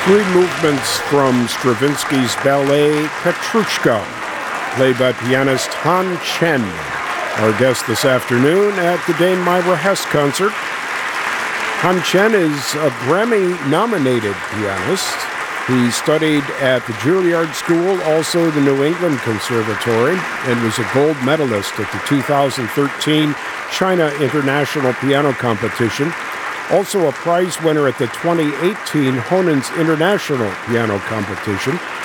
Three movements from Stravinsky's ballet Petrushka, played by pianist Han Chen, our guest this afternoon at the Dame Myra Hess concert. Han Chen is a Grammy-nominated pianist. He studied at the Juilliard School, also the New England Conservatory, and was a gold medalist at the 2013 China International Piano Competition. Also a prize winner at the 2018 Honen's International Piano Competition.